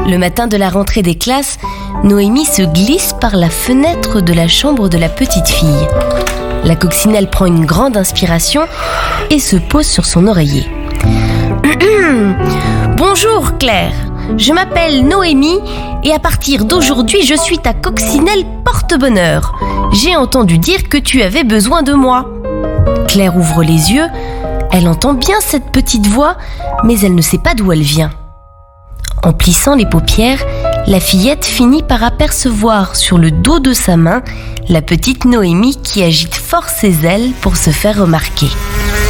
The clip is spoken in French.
Le matin de la rentrée des classes, Noémie se glisse par la fenêtre de la chambre de la petite fille. La coccinelle prend une grande inspiration et se pose sur son oreiller. « Bonjour Claire, je m'appelle Noémie et à partir d'aujourd'hui je suis ta coccinelle porte-bonheur. J'ai entendu dire que tu avais besoin de moi. » Claire ouvre les yeux, elle entend bien cette petite voix, mais elle ne sait pas d'où elle vient. En plissant les paupières, la fillette finit par apercevoir sur le dos de sa main la petite Noémie qui agite fort ses ailes pour se faire remarquer.